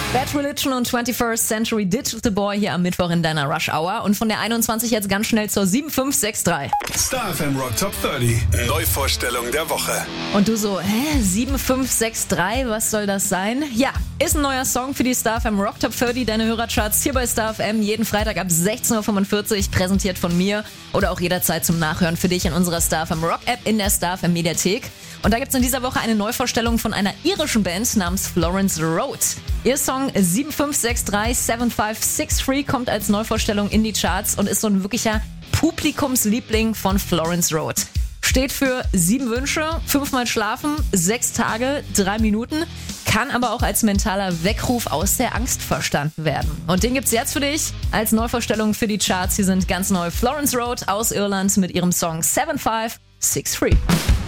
Bad Religion und 21st Century Digital Boy hier am Mittwoch in deiner Rush Hour. Und von der 21 jetzt ganz schnell zur 7563. Star FM Rock Top 30. Neuvorstellung der Woche. Und du so, 7563, was soll das sein? Ja, ist ein neuer Song für die Star FM Rock Top 30, deine Hörercharts hier bei Star FM. Jeden Freitag ab 16.45 Uhr, präsentiert von mir oder auch jederzeit zum Nachhören für dich in unserer Star FM Rock App in der Star FM Mediathek. Und da gibt es in dieser Woche eine Neuvorstellung von einer irischen Band namens Florence Road. Ihr Song 7563 kommt als Neuvorstellung in die Charts und ist so ein wirklicher Publikumsliebling von Florence Road. Steht für 7 Wünsche, 5-mal schlafen, 6 Tage, 3 Minuten, kann aber auch als mentaler Weckruf aus der Angst verstanden werden. Und den gibt's jetzt für dich als Neuvorstellung für die Charts. Hier sind ganz neu Florence Road aus Irland mit ihrem Song 7563.